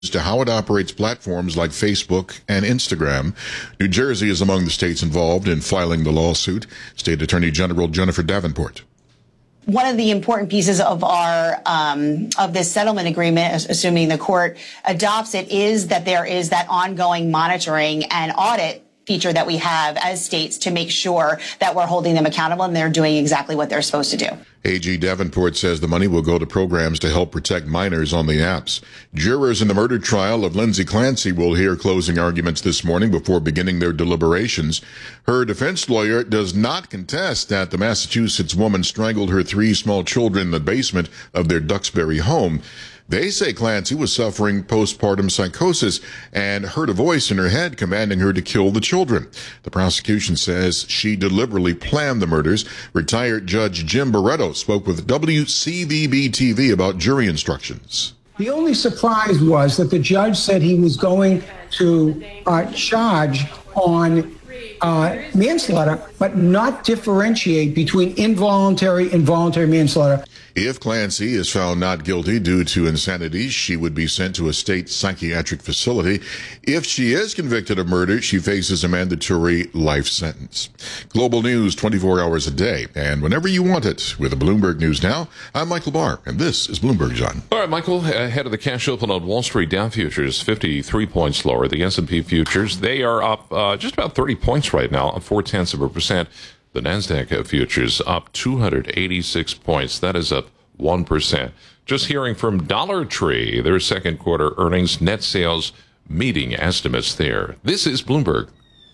to how it operates platforms like Facebook and Instagram. New Jersey is among the states involved in filing the lawsuit. State Attorney General Jennifer Davenport. One of the important pieces of our of this settlement agreement, assuming the court adopts it, is that there is that ongoing monitoring and audit feature that we have as states to make sure that we're holding them accountable and they're doing exactly what they're supposed to do. AG Davenport says the money will go to programs to help protect minors on the apps. Jurors in the murder trial of Lindsay Clancy will hear closing arguments this morning before beginning their deliberations. Her defense lawyer does not contest that the Massachusetts woman strangled her 3 small children in the basement of their Duxbury home. They say Clancy was suffering postpartum psychosis and heard a voice in her head commanding her to kill the children. The prosecution says she deliberately planned the murders. Retired Judge Jim Barretto spoke with WCVB-TV about jury instructions. The only surprise was that the judge said he was going to charge on manslaughter, but not differentiate between involuntary and voluntary manslaughter. If Clancy is found not guilty due to insanity, she would be sent to a state psychiatric facility. If she is convicted of murder, she faces a mandatory life sentence. Global news 24 hours a day and whenever you want it. With the Bloomberg News Now, I'm Michael Barr, and this is Bloomberg John. All right, Michael, ahead of the cash open on Wall Street, Dow futures 53 points lower. The S&P futures, they are up just about 30 points right now, up 0.4%. The NASDAQ futures up 286 points. That is up 1%. Just hearing from Dollar Tree, their second quarter earnings, net sales meeting estimates there. This is Bloomberg.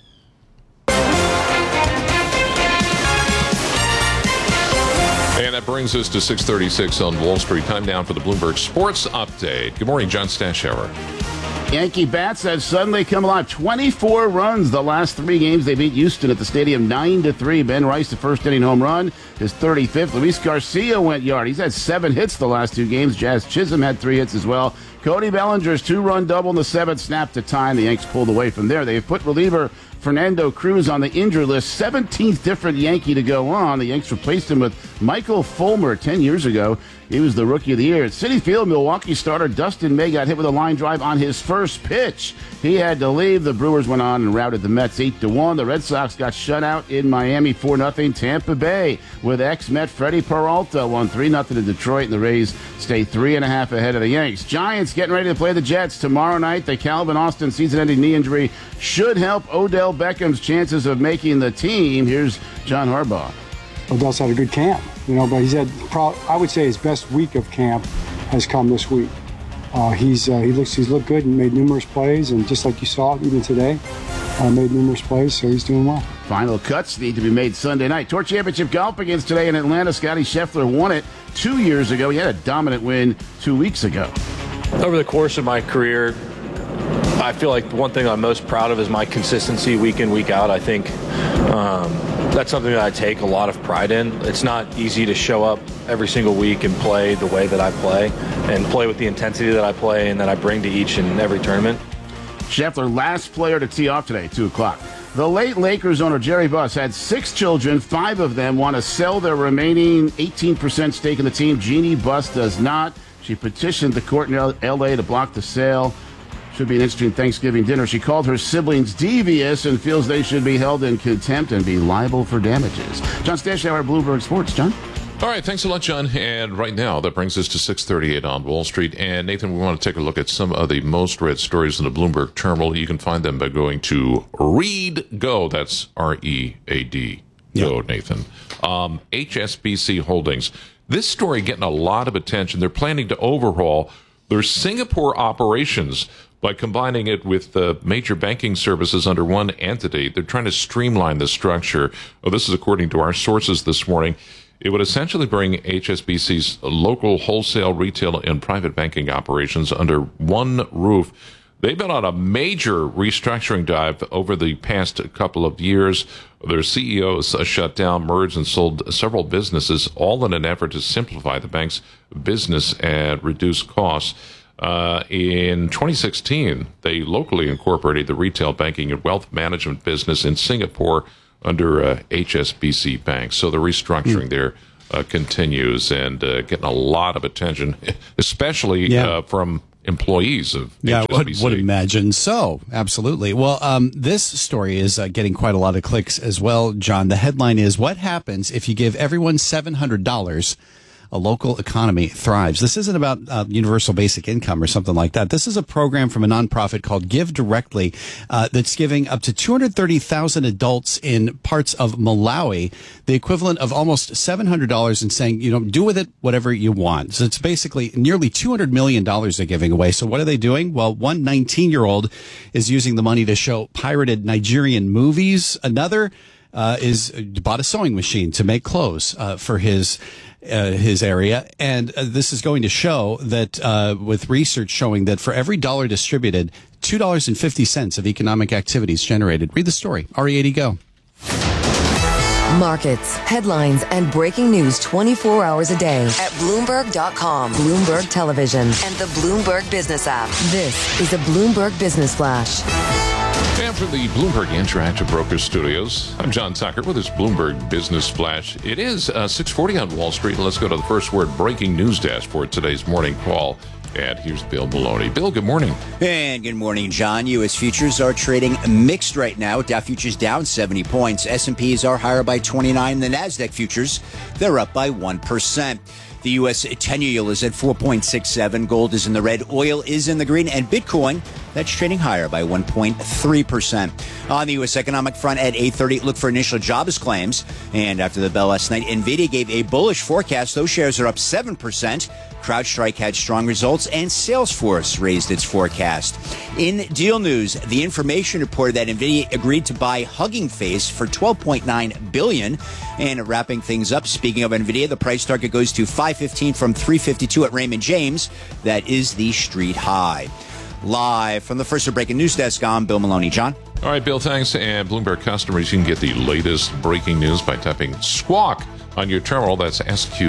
And that brings us to 6:36 on Wall Street. Time down for the Bloomberg Sports Update. Good morning, John Stashower. Yankee bats have suddenly come alive. 24 runs the last 3 games. They beat Houston at the stadium 9-3. Ben Rice, the first inning home run, his 35th. Luis Garcia went yard. He's had 7 hits the last 2 games. Jazz Chisholm had 3 hits as well. Cody Bellinger's 2-run double in the 7th snapped to time. The Yanks pulled away from there. They've put reliever Fernando Cruz on the injury list. 17th different Yankee to go on. The Yanks replaced him with Michael Fulmer 10 years ago. He was the Rookie of the Year. At Citi Field, Milwaukee starter Dustin May got hit with a line drive on his first pitch. He had to leave. The Brewers went on and routed the Mets 8-1. The Red Sox got shut out in Miami 4-0. Tampa Bay with ex-Met Freddie Peralta won 3-0 in Detroit, and the Rays stay 3.5 ahead of the Yanks. Giants getting ready to play the Jets tomorrow night. The Calvin Austin season-ending knee injury should help Odell Beckham's chances of making the team. Here's John Harbaugh. Odell's had a good camp, but he's had, I would say, his best week of camp has come this week. He's looked good and made numerous plays, and just like you saw even today, made numerous plays, so he's doing well. Final cuts need to be made Sunday night. Tour Championship golf begins today in Atlanta. Scotty Scheffler won it 2 years ago. He had a dominant win 2 weeks ago. Over the course of my career, I feel like one thing I'm most proud of is my consistency week in, week out. I think that's something that I take a lot of pride in. It's not easy to show up every single week and play the way that I play and play with the intensity that I play and that I bring to each and every tournament. Scheffler, last player to tee off today, 2 o'clock. The late Lakers owner Jerry Buss had 6 children. 5 of them want to sell their remaining 18% stake in the team. Jeannie Buss does not. She petitioned the court in L.A. to block the sale. Should be an interesting Thanksgiving dinner. She called her siblings devious and feels they should be held in contempt and be liable for damages. John Stashower, Bloomberg Sports. John? All right, thanks a lot, John. And right now, that brings us to 6:38 on Wall Street. And Nathan, we want to take a look at some of the most read stories in the Bloomberg terminal. You can find them by going to Read Go. That's READ. Go, Nathan. HSBC Holdings. This story getting a lot of attention. They're planning to overhaul their Singapore operations by combining it with major banking services under one entity. They're trying to streamline the structure. Oh, this is according to our sources this morning. It would essentially bring HSBC's local wholesale, retail, and private banking operations under one roof. They've been on a major restructuring dive over the past couple of years. Their CEOs shut down, merged, and sold several businesses, all in an effort to simplify the bank's business and reduce costs. In 2016, they locally incorporated the retail banking and wealth management business in Singapore under HSBC Bank. So the restructuring there continues and getting a lot of attention, especially from employees of Yeah, HSBC. would imagine so. Absolutely. Well, this story is getting quite a lot of clicks as well, John. The headline is, what happens if you give everyone $700? A local economy thrives. This isn't about universal basic income or something like that. This is a program from a nonprofit called Give Directly that's giving up to 230,000 adults in parts of Malawi the equivalent of almost $700 and saying, do with it whatever you want. So it's basically nearly $200 million they're giving away. So what are they doing? Well, one 19-year-old is using the money to show pirated Nigerian movies. Another is bought a sewing machine to make clothes for his area. And this is going to show that with research showing that for every dollar distributed, $2.50 of economic activity is generated. Read the story. RE80 Go. Markets, headlines, and breaking news 24 hours a day at Bloomberg.com, Bloomberg Television, and the Bloomberg Business app. This is a Bloomberg Business Flash. And from the Bloomberg Interactive Brokers Studios, I'm John Tucker with this Bloomberg Business Flash. It is 6:40 on Wall Street. Let's go to the first word breaking news dash for today's morning call. And here's Bill Maloney. Bill, good morning. And good morning, John. U.S. futures are trading mixed right now. Dow futures down 70 points. S&Ps are higher by 29. The NASDAQ futures, they're up by 1%. The U.S. 10-year yield is at 4.67. Gold is in the red. Oil is in the green. And Bitcoin, that's trading higher by 1.3%. On the U.S. economic front at 8:30, look for initial jobs claims. And after the bell last night, NVIDIA gave a bullish forecast. Those shares are up 7%. CrowdStrike had strong results, and Salesforce raised its forecast. In deal news, The Information reported that NVIDIA agreed to buy Hugging Face for $12.9 billion. And wrapping things up, speaking of NVIDIA, the price target goes to $515 from $352 at Raymond James. That is the street high. Live from the First Breaking News Desk, I'm Bill Maloney. John? All right, Bill, thanks. And Bloomberg customers, you can get the latest breaking news by typing squawk on your terminal. That's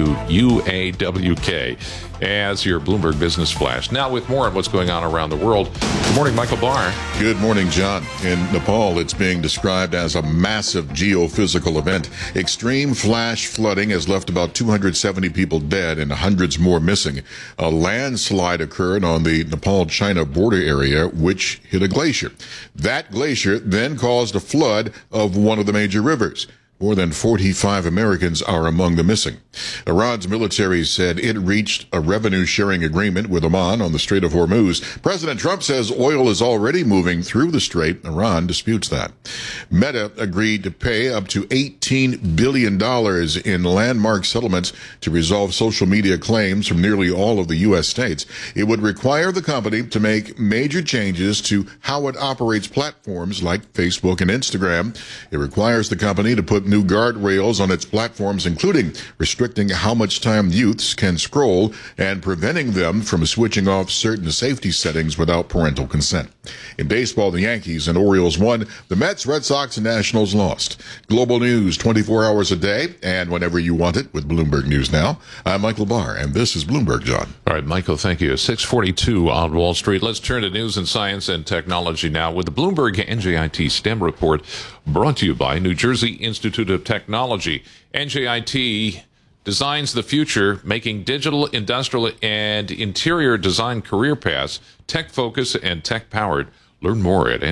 SQUAWK as your Bloomberg Business Flash. Now with more on what's going on around the world. Good morning, Michael Barr. Good morning, John. In Nepal, it's being described as a massive geophysical event. Extreme flash flooding has left about 270 people dead and hundreds more missing. A landslide occurred on the Nepal-China border area, which hit a glacier. That glacier then caused a flood of one of the major rivers. More than 45 Americans are among the missing. Iran's military said it reached a revenue-sharing agreement with Oman on the Strait of Hormuz. President Trump says oil is already moving through the strait. Iran disputes that. Meta agreed to pay up to $18 billion in landmark settlements to resolve social media claims from nearly all of the U.S. states. It would require the company to make major changes to how it operates platforms like Facebook and Instagram. It requires the company to put new guardrails on its platforms, including restricting how much time youths can scroll and preventing them from switching off certain safety settings without parental consent. In baseball, the Yankees and Orioles won. The Mets, Red Sox, and Nationals lost. Global news 24 hours a day and whenever you want it with Bloomberg News Now. I'm Michael Barr, and this is Bloomberg, John. All right, Michael, thank you. 6:42 on Wall Street. Let's turn to news and science and technology now with the Bloomberg NJIT STEM report brought to you by New Jersey Institute of Technology. NJIT designs the future, making digital, industrial, and interior design career paths tech-focused and tech-powered. Learn more at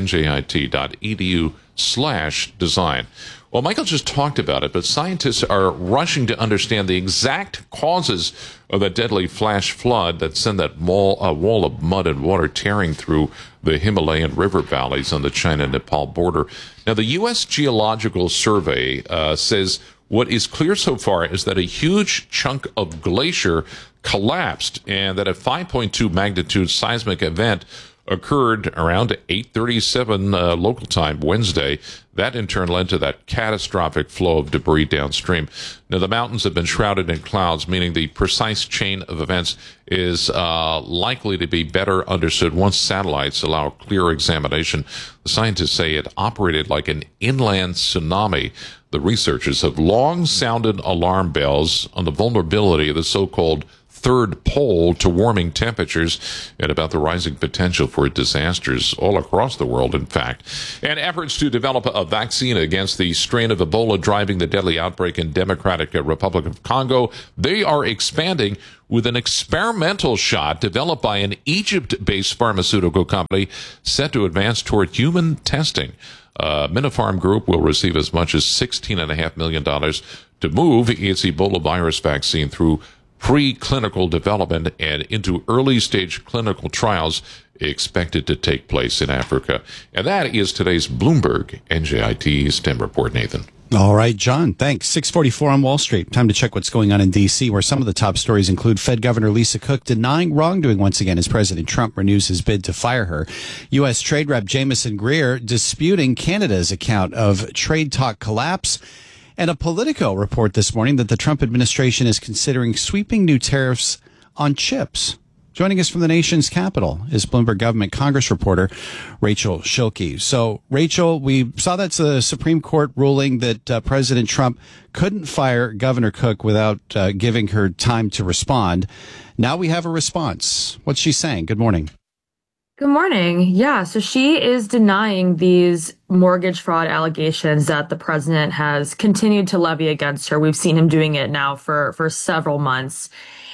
njit.edu/design. Well, Michael just talked about it, but scientists are rushing to understand the exact causes of that deadly flash flood that sent that wall of mud and water tearing through the Himalayan river valleys on the China-Nepal border. Now, the U.S. Geological Survey says what is clear so far is that a huge chunk of glacier collapsed and that a 5.2 magnitude seismic event occurred around 8:37 local time Wednesday. That in turn led to that catastrophic flow of debris downstream. Now, the mountains have been shrouded in clouds, meaning the precise chain of events is likely to be better understood once satellites allow clear examination. The scientists say it operated like an inland tsunami. The researchers have long sounded alarm bells on the vulnerability of the so-called third pole to warming temperatures and about the rising potential for disasters all across the world, in fact. And efforts to develop a vaccine against the strain of Ebola driving the deadly outbreak in Democratic Republic of Congo, they are expanding with an experimental shot developed by an Egypt-based pharmaceutical company set to advance toward human testing. Minopharm Group will receive as much as $16.5 million to move its Ebola virus vaccine through preclinical development and into early-stage clinical trials expected to take place in Africa. And that is today's Bloomberg NJIT STEM report, Nathan. All right, John, thanks. 644 on Wall Street. Time to check what's going on in D.C., where some of the top stories include Fed Governor Lisa Cook denying wrongdoing once again as President Trump renews his bid to fire her. U.S. Trade Rep Jamieson Greer disputing Canada's account of trade talk collapse. And a Politico report this morning that the Trump administration is considering sweeping new tariffs on chips. Joining us from the nation's capital is Bloomberg Government Congress reporter Rachel Schilke. So, Rachel, we saw that's a Supreme Court ruling that President Trump couldn't fire Governor Cook without giving her time to respond. Now we have a response. What's she saying? Good morning. Good morning. Yeah, so she is denying these mortgage fraud allegations that the president has continued to levy against her. We've seen him doing it now for several months.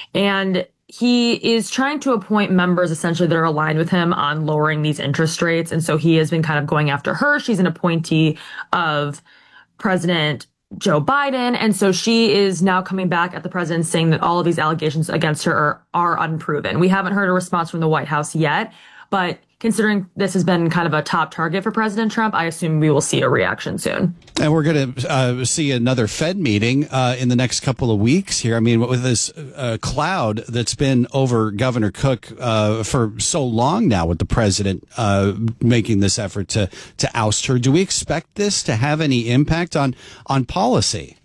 And he is trying to appoint members essentially that are aligned with him on lowering these interest rates. And so he has been kind of going after her. She's an appointee of President Joe Biden. And so she is now coming back at the president saying that all of these allegations against her are unproven. We haven't heard a response from the White House yet, but considering this has been kind of a top target for President Trump, I assume we will see a reaction soon. And we're going to see another Fed meeting in the next couple of weeks here. I mean, with this cloud that's been over Governor Cook for so long now, with the president making this effort to oust her, do we expect this to have any impact on policy?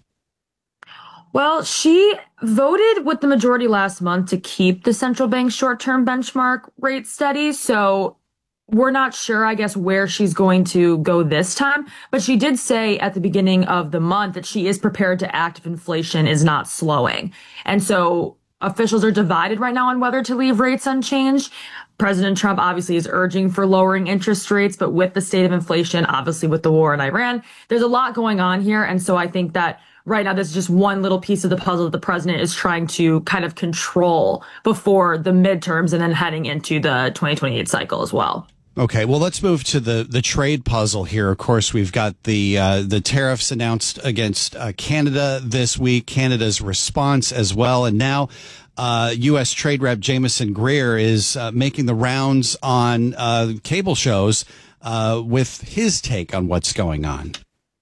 Well, she voted with the majority last month to keep the central bank's short-term benchmark rate steady. So we're not sure, I guess, where she's going to go this time. But she did say at the beginning of the month that she is prepared to act if inflation is not slowing. And so officials are divided right now on whether to leave rates unchanged. President Trump obviously is urging for lowering interest rates, but with the state of inflation, obviously with the war in Iran, there's a lot going on here. And so I think that right now, this is just one little piece of the puzzle that the president is trying to kind of control before the midterms and then heading into the 2028 cycle as well. Okay, well, let's move to the trade puzzle here. Of course, we've got the tariffs announced against Canada this week, Canada's response as well. And now U.S. Trade Rep Jamieson Greer is making the rounds on cable shows with his take on what's going on.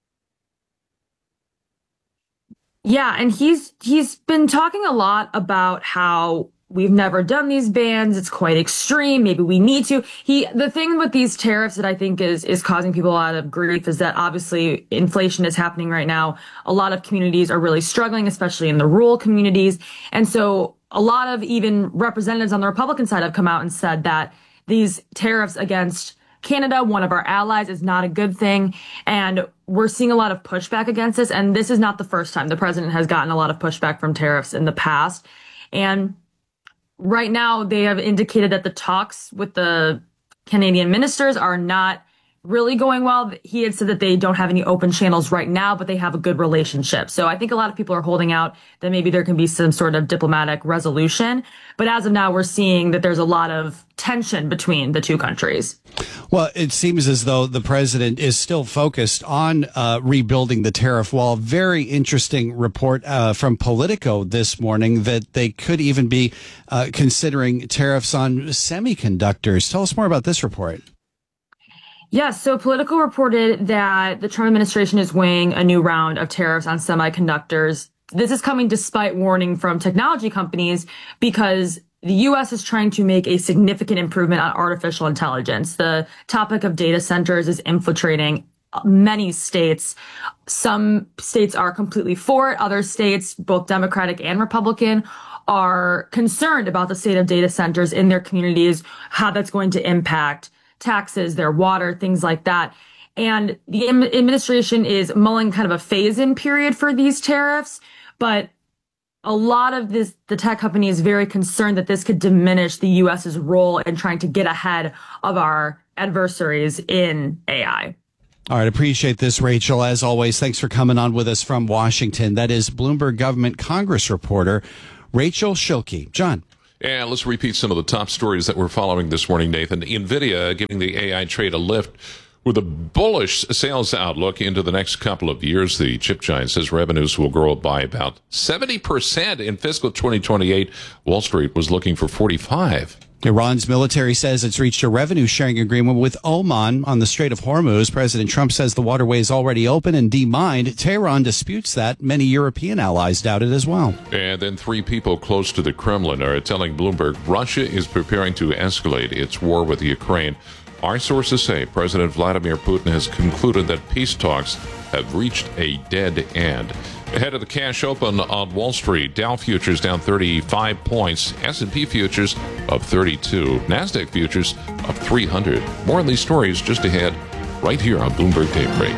Yeah, and he's been talking a lot about how we've never done these bans. It's quite extreme. Maybe we need to. The thing with these tariffs that I think is causing people a lot of grief is that obviously inflation is happening right now. A lot of communities are really struggling, especially in the rural communities. And so a lot of even representatives on the Republican side have come out and said that these tariffs against Canada, one of our allies, is not a good thing. And we're seeing a lot of pushback against this. And this is not the first time. The president has gotten a lot of pushback from tariffs in the past. And right now, they have indicated that the talks with the Canadian ministers are not really going well. He had said that they don't have any open channels right now, but they have a good relationship. So I think a lot of people are holding out that maybe there can be some sort of diplomatic resolution. But as of now, we're seeing that there's a lot of tension between the two countries. Well, it seems as though the president is still focused on rebuilding the tariff wall. Very interesting report from Politico this morning that they could even be considering tariffs on semiconductors. Tell us more about this report. Yes, so Politico reported that the Trump administration is weighing a new round of tariffs on semiconductors. This is coming despite warning from technology companies because the U.S. is trying to make a significant improvement on artificial intelligence. The topic of data centers is infiltrating many states. Some states are completely for it. Other states, both Democratic and Republican, are concerned about the state of data centers in their communities, how that's going to impact taxes, their water, things like that. And the administration is mulling kind of a phase-in period for these tariffs, but a lot of the tech company is very concerned that this could diminish the U.S.'s role in trying to get ahead of our adversaries in AI. All right. Appreciate this, Rachel. As always, thanks for coming on with us from Washington. That is Bloomberg Government Congress reporter Rachel Schilke. John. And let's repeat some of the top stories that we're following this morning, Nathan. NVIDIA giving the AI trade a lift with a bullish sales outlook into the next couple of years. The chip giant says revenues will grow by about 70% in fiscal 2028. Wall Street was looking for 45%. Iran's military says it's reached a revenue-sharing agreement with Oman on the Strait of Hormuz. President Trump says the waterway is already open and demined. Tehran disputes that. Many European allies doubt it as well. And then 3 people close to the Kremlin are telling Bloomberg Russia is preparing to escalate its war with Ukraine. Our sources say President Vladimir Putin has concluded that peace talks have reached a dead end. Ahead of the cash open on Wall Street, Dow futures down 35 points, S&P futures up 32, NASDAQ futures up 300. More on these stories just ahead, right here on Bloomberg Daybreak.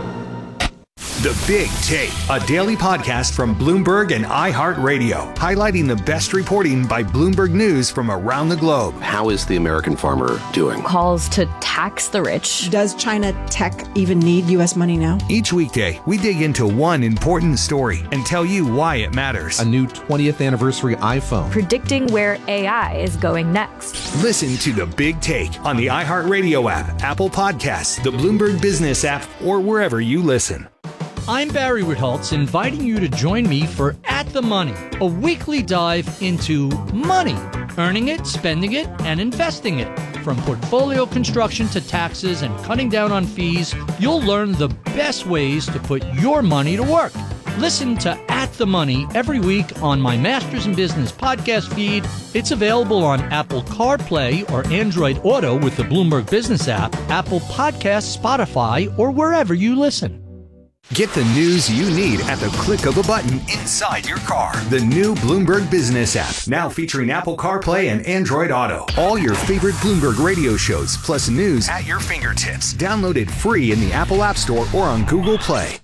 The Big Take, a daily podcast from Bloomberg and iHeartRadio, highlighting the best reporting by Bloomberg News from around the globe. How is the American farmer doing? Calls to tax the rich. Does China tech even need U.S. money now? Each weekday, we dig into one important story and tell you why it matters. A new 20th anniversary iPhone. Predicting where AI is going next. Listen to The Big Take on the iHeartRadio app, Apple Podcasts, the Bloomberg Business app, or wherever you listen. I'm Barry Ritholtz, inviting you to join me for At the Money, a weekly dive into money, earning it, spending it, and investing it. From portfolio construction to taxes and cutting down on fees, you'll learn the best ways to put your money to work. Listen to At the Money every week on my Masters in Business podcast feed. It's available on Apple CarPlay or Android Auto with the Bloomberg Business app, Apple Podcasts, Spotify, or wherever you listen. Get the news you need at the click of a button inside your car. The new Bloomberg Business app, now featuring Apple CarPlay and Android Auto. All your favorite Bloomberg radio shows, plus news at your fingertips. Download it free in the Apple App Store or on Google Play.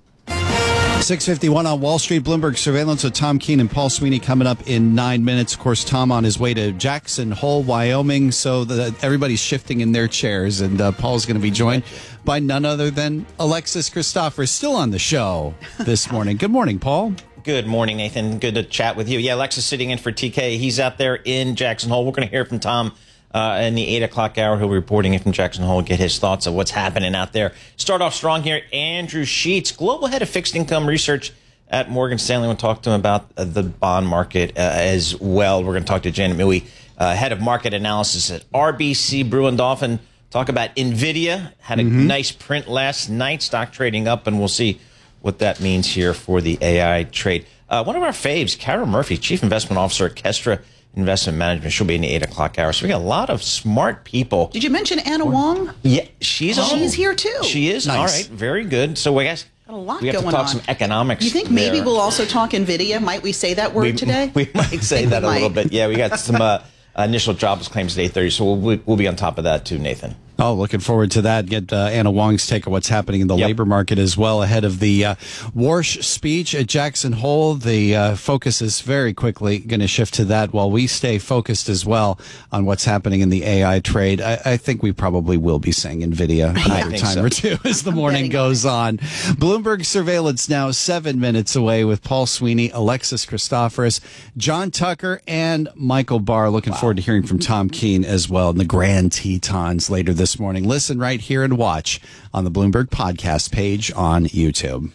6:51 on Wall Street. Bloomberg surveillance with Tom Keene and Paul Sweeney coming up in 9 minutes. Of course, Tom on his way to Jackson Hole, Wyoming. So everybody's shifting in their chairs, and Paul's going to be joined by none other than Alexis Christoforous, still on the show this morning. Good morning, Paul. Good morning, Nathan. Good to chat with you. Yeah, Alexis sitting in for TK. He's out there in Jackson Hole. We're going to hear from Tom in the 8 o'clock hour. He'll be reporting in from Jackson Hole, get his thoughts of what's happening out there. Start off strong here. Andrew Sheets, global head of fixed income research at Morgan Stanley. We'll talk to him about the bond market as well. We're going to talk to Janet Mui, head of market analysis at RBC Brewin Dolphin. Talk about NVIDIA. Had a nice print last night. Stock trading up, and we'll see what that means here for the AI trade. One of our faves, Kara Murphy, Chief Investment Officer at Kestra Investment Management. She'll be in the 8 o'clock hour. So we got a lot of smart people. Did you mention Anna Wong? Yeah, she's here too. She is. Nice. All right, very good. So I guess got a lot we have going to talk on. some economics. You think maybe we'll also talk NVIDIA? Might we say that word today? We might say that a little bit. Yeah, we got some initial jobs claims at 8:30, so we'll be on top of that too, Nathan. Oh, looking forward to that. Get Anna Wong's take on what's happening in the labor market as well ahead of the Warsh speech at Jackson Hole. The focus is very quickly going to shift to that while we stay focused as well on what's happening in the AI trade. I think we probably will be saying NVIDIA another time or two as the morning goes on. Bloomberg surveillance now 7 minutes away with Paul Sweeney, Alexis Christoforous, John Tucker, and Michael Barr. Looking forward to hearing from Tom Keene as well in the Grand Tetons later this morning. Listen right here and watch on the Bloomberg podcast page on YouTube.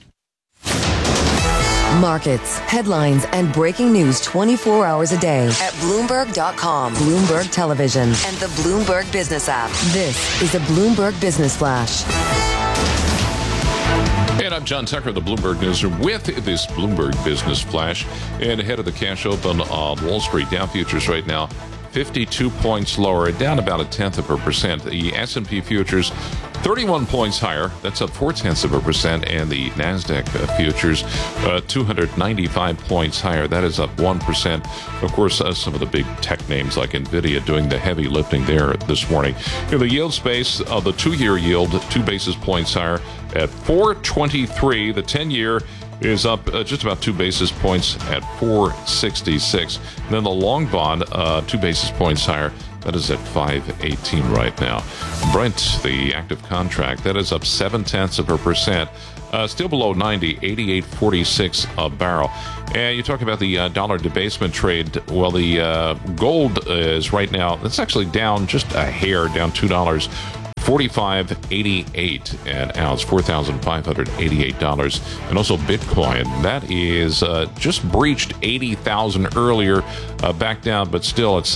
Markets, headlines, and breaking news 24 hours a day at Bloomberg.com, Bloomberg Television, and the Bloomberg Business app. This is a Bloomberg Business Flash. And I'm John Tucker, the Bloomberg Newsroom, with this Bloomberg Business Flash. And ahead of the cash open on Wall Street, Dow futures right now 52 points lower, down about 0.1%. The S&P futures 31 points higher. That's up 0.4%. And the NASDAQ futures 295 points higher. That is up 1%. Of course, some of the big tech names like NVIDIA doing the heavy lifting there this morning. In the yield space, the 2-year yield 2 basis points higher at 4.23. The 10-year is up just about 2 basis points at 4.66. Then the long bond, 2 basis points higher. That is at 5.18 right now. Brent, the active contract, that is up 0.7%. Still below 90, 88.46 a barrel. And you talk about the dollar debasement trade. Well, the gold is right now, it's actually down just a hair, down $2. $45.88 an ounce, $4,588. And also Bitcoin, that is just breached 80,000 earlier, back down, but still at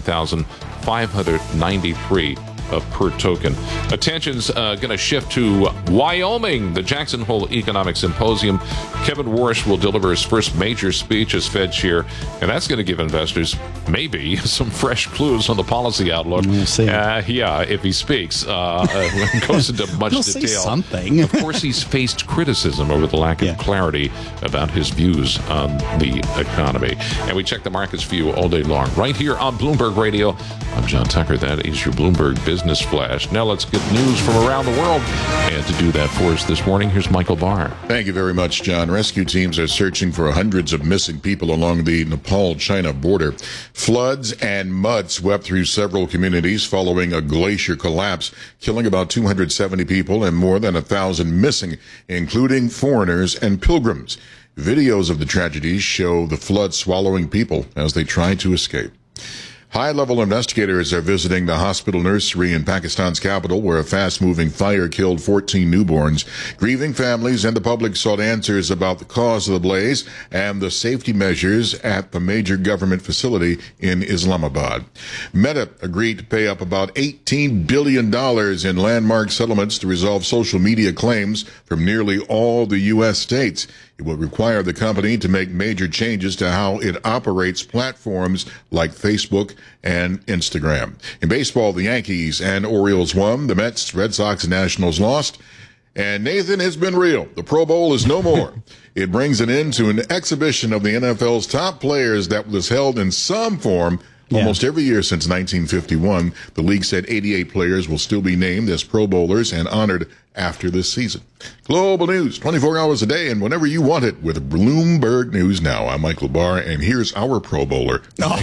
79,593 per token. Attention's going to shift to Wyoming, the Jackson Hole Economic Symposium. Kevin Warsh will deliver his first major speech as Fed chair, and that's going to give investors maybe some fresh clues on the policy outlook. We'll see. Yeah, if he speaks, goes into much He'll detail. say something. Of course, he's faced criticism over the lack of clarity about his views on the economy. And we check the markets for you all day long, right here on Bloomberg Radio. I'm John Tucker. That is your Bloomberg Business Flash. Now let's get news from around the world. And to do that for us this morning, here's Michael Barr. Thank you very much, John. Rescue teams are searching for hundreds of missing people along the Nepal-China border. Floods and mud swept through several communities following a glacier collapse, killing about 270 people and more than 1,000 missing, including foreigners and pilgrims. Videos of the tragedies show the flood swallowing people as they try to escape. High-level investigators are visiting the hospital nursery in Pakistan's capital, where a fast-moving fire killed 14 newborns. Grieving families and the public sought answers about the cause of the blaze and the safety measures at the major government facility in Islamabad. Meta agreed to pay up about $18 billion in landmark settlements to resolve social media claims from nearly all the U.S. states. It will require the company to make major changes to how it operates platforms like Facebook and Instagram. In baseball, the Yankees and Orioles won. The Mets, Red Sox, and Nationals lost. And Nathan, has been real. The Pro Bowl is no more. It brings an end to an exhibition of the NFL's top players that was held in some form almost every year since 1951. The league said 88 players will still be named as Pro Bowlers and honored after this season. Global news, 24 hours a day and whenever you want it with Bloomberg News Now. I'm Michael Barr, and here's our Pro Bowler.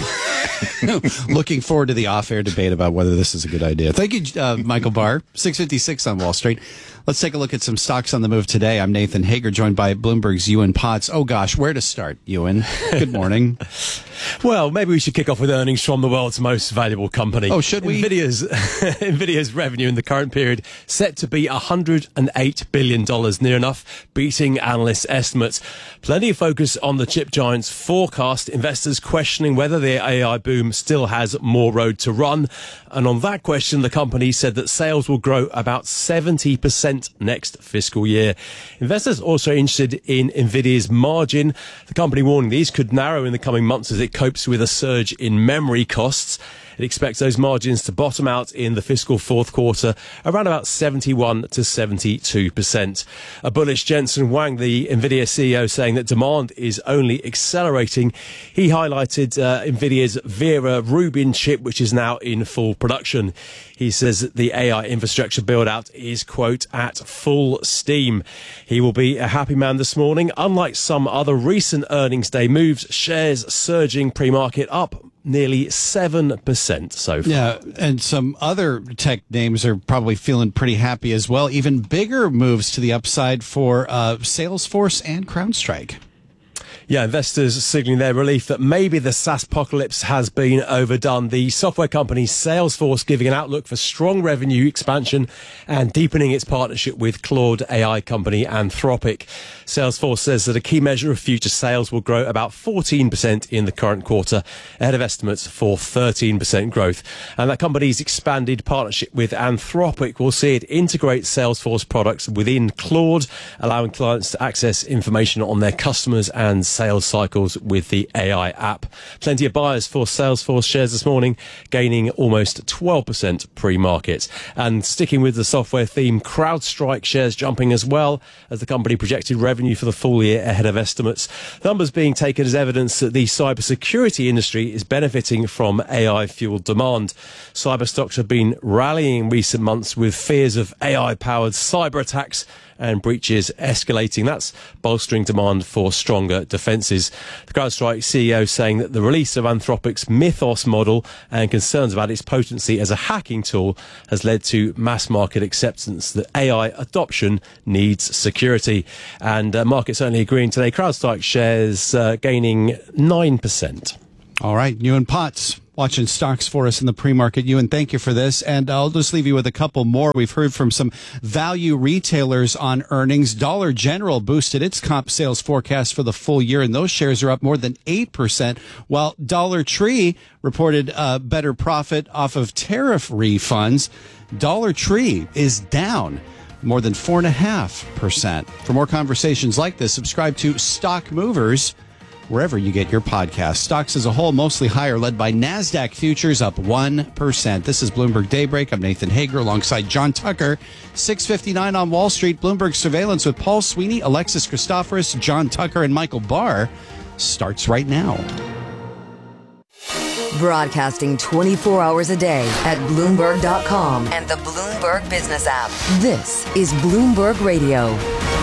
Looking forward to the off-air debate about whether this is a good idea. Thank you, Michael Barr. 6:56 on Wall Street. Let's take a look at some stocks on the move today. I'm Nathan Hager, joined by Bloomberg's Ewan Potts. Oh, gosh, where to start, Ewan? Good morning. Well, maybe we should kick off with earnings from the world's most valuable company. Oh, should we? Nvidia's revenue in the current period set to be $108 billion, near enough beating analysts' estimates. Plenty of focus on the chip giant's forecast, investors questioning whether the AI boom still has more road to run. And on that question, the company said that sales will grow about 70% next fiscal year. Investors also interested in Nvidia's margin. The company warning these could narrow in the coming months as it copes with a surge in memory costs. It expects those margins to bottom out in the fiscal fourth quarter around about 71 to 72%. A bullish Jensen Huang, the Nvidia CEO, saying that demand is only accelerating. He highlighted Nvidia's Vera Rubin chip, which is now in full production. He says that the AI infrastructure build-out is, quote, at full steam. He will be a happy man this morning. Unlike some other recent earnings day moves, shares surging pre-market up nearly 7% so far. Yeah, and some other tech names are probably feeling pretty happy as well. Even bigger moves to the upside for Salesforce and CrowdStrike. Yeah, investors signaling their relief that maybe the SaaS apocalypse has been overdone. The software company Salesforce giving an outlook for strong revenue expansion and deepening its partnership with Claude AI company Anthropic. Salesforce says that a key measure of future sales will grow about 14% in the current quarter, ahead of estimates for 13% growth. And that company's expanded partnership with Anthropic will see it integrate Salesforce products within Claude, allowing clients to access information on their customers and sales cycles with the AI app. Plenty of buyers for Salesforce shares this morning, gaining almost 12% pre-market. And sticking with the software theme, CrowdStrike shares jumping as well as the company projected revenue for the full year ahead of estimates. Numbers being taken as evidence that the cybersecurity industry is benefiting from AI-fueled demand. Cyber stocks have been rallying in recent months with fears of AI-powered cyber attacks and breaches escalating. That's bolstering demand for stronger defences. The CrowdStrike CEO saying that the release of Anthropic's Mythos model and concerns about its potency as a hacking tool has led to mass market acceptance that AI adoption needs security. And markets certainly agreeing today. CrowdStrike shares gaining 9%. All right, Ewan Potts watching stocks for us in the pre-market. Ewan, thank you for this. And I'll just leave you with a couple more. We've heard from some value retailers on earnings. Dollar General boosted its comp sales forecast for the full year, and those shares are up more than 8%, while Dollar Tree reported better profit off of tariff refunds. Dollar Tree is down more than 4.5%. For more conversations like this, subscribe to Stock Movers wherever you get your podcast. Stocks as a whole mostly higher, led by NASDAQ futures up 1%. This is Bloomberg Daybreak. I'm Nathan Hager alongside John Tucker. 6:59 on Wall Street. Bloomberg Surveillance with Paul Sweeney, Alexis Christoforous, John Tucker, and Michael Barr starts right now. Broadcasting 24 hours a day at Bloomberg.com and the Bloomberg Business app. This is Bloomberg Radio.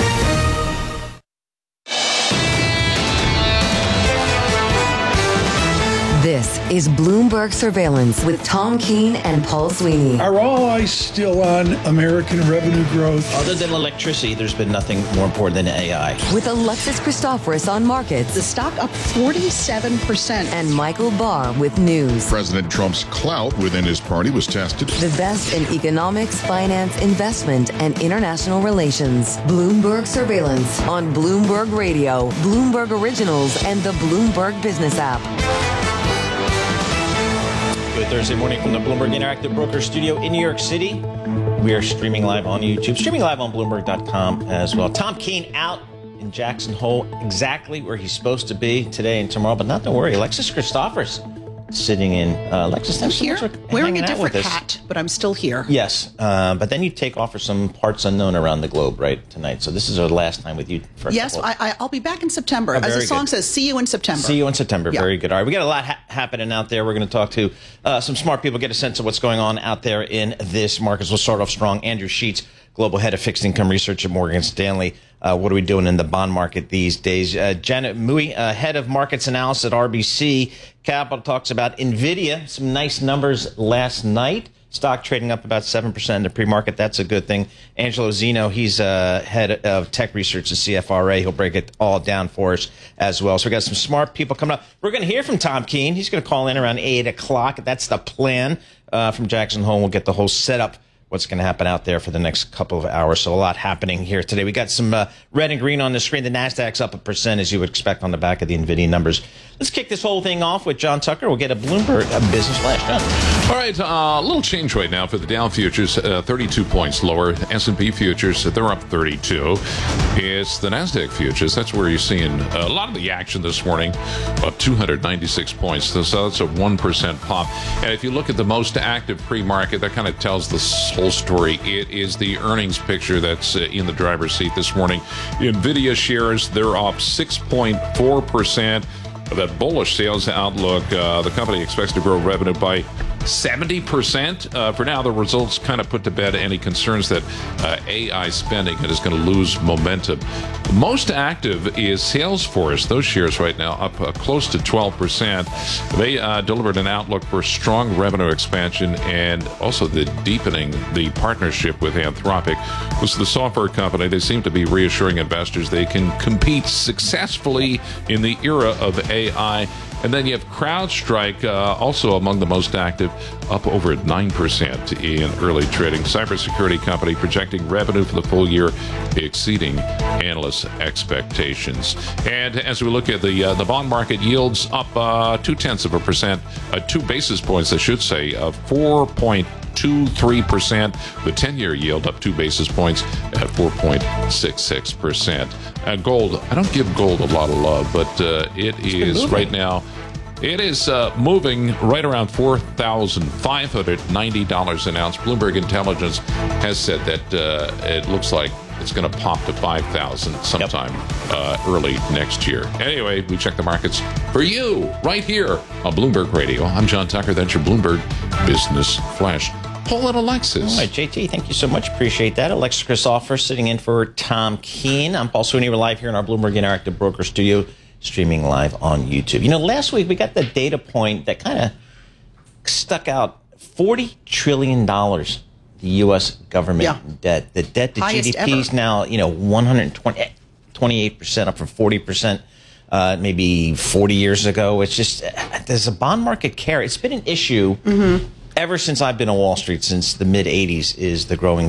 This is Bloomberg Surveillance with Tom Keene and Paul Sweeney. Are all eyes still on American revenue growth? Other than electricity, there's been nothing more important than AI. With Alexis Christoforous on markets. The stock up 47%. And Michael Barr with news. President Trump's clout within his party was tested. The best in economics, finance, investment, and international relations. Bloomberg Surveillance on Bloomberg Radio, Bloomberg Originals, and the Bloomberg Business app. Good Thursday morning from the Bloomberg Interactive Broker Studio in New York City. We are streaming live on YouTube, streaming live on Bloomberg.com as well. Tom Keene out in Jackson Hole, exactly where he's supposed to be today and tomorrow, but not to worry. Alexis Christoforous sitting in. Alexis, thanks so much for wearing a hanging out with different us. hat, but I'm still here. Yes, but then you take off for some parts unknown around the globe, right, tonight. So this is our last time with you. For yes, I'll be back in September. Oh, As the song good. says, see you in September. See you in September. Yeah. Very good. All right, we got a lot happening out there. We're going to talk to some smart people, get a sense of what's going on out there in this market. We'll start off strong. Andrew Sheets, Global Head of Fixed Income Research at Morgan Stanley. What are we doing in the bond market these days? Janet Mui, Head of Markets Analysis at RBC Capital, talks about NVIDIA. Some nice numbers last night. Stock trading up about 7% in the pre-market. That's a good thing. Angelo Zeno, he's Head of Tech Research at CFRA. He'll break it all down for us as well. So we got some smart people coming up. We're going to hear from Tom Keene. He's going to call in around 8 o'clock. That's the plan from Jackson Hole. We'll get the whole setup, what's going to happen out there for the next couple of hours. So a lot happening here today. We got some red and green on the screen. The NASDAQ's up 1%, as you would expect on the back of the NVIDIA numbers. Let's kick this whole thing off with John Tucker. We'll get a Bloomberg Business Flash. John. All right, a little change right now for the Dow futures, 32 points lower. S&P futures, they're up 32. It's the NASDAQ futures. That's where you're seeing a lot of the action this morning, up 296 points. So that's a 1% pop. And if you look at the most active pre-market, that kind of tells the whole story. It is the earnings picture that's in the driver's seat this morning. NVIDIA shares, they're up 6.4%. That bullish sales outlook, the company expects to grow revenue by 70%. For now, the results kind of put to bed any concerns that AI spending is going to lose momentum. Most active is Salesforce. Those shares right now up close to 12%. They delivered an outlook for strong revenue expansion and also the deepening the partnership with Anthropic. This is the software company. They seem to be reassuring investors they can compete successfully in the era of AI. And then you have CrowdStrike, also among the most active, up over 9% in early trading. Cybersecurity company projecting revenue for the full year exceeding analysts' expectations. And as we look at the bond market, yields up 0.2%, 2 basis points, I should say, 4.2%. 0.23%. The 10-year yield up 2 basis points at 4.66%. Gold, I don't give gold a lot of love, but it is right now. It is moving right around $4,590 an ounce. Bloomberg Intelligence has said that it looks like it's going to pop to $5,000 sometime early next year. Anyway, we check the markets for you right here on Bloomberg Radio. I'm John Tucker. That's your Bloomberg Business Flash. Paul and Alexis. All right, JT, thank you so much. Appreciate that. Alexis Christopher sitting in for Tom Keene. I'm Paul Sweeney. We're live here in our Bloomberg Interactive Broker Studio, streaming live on YouTube. You know, last week we got the data point that kind of stuck out. $40 trillion, the U.S. government debt. The debt to Highest GDP is ever. now, 128%, up from 40% maybe 40 years ago. It's just, does the bond market care? It's been an issue ever since I've been on Wall Street, since the mid-'80s, is the growing